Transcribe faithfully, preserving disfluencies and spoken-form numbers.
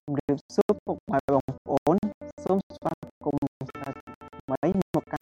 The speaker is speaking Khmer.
ជំរាបសួរពុកម៉ែបងប្អូនសូមស្វាគមន៍ថ្មីមកកាន់